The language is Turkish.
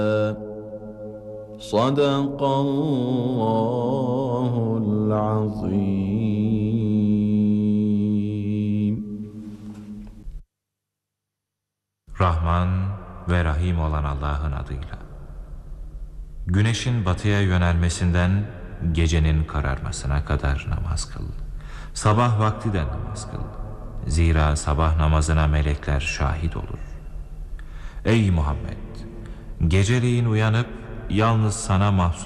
Sadakallahul azim. Rahman ve Rahim olan Allah'ın adıyla. Güneşin batıya yönelmesinden gecenin kararmasına kadar namaz kıl. Sabah vakti de namaz kıl. Zira sabah namazına melekler şahit olur. Ey Muhammed! Geceleyin uyanıp yalnız sana mahsus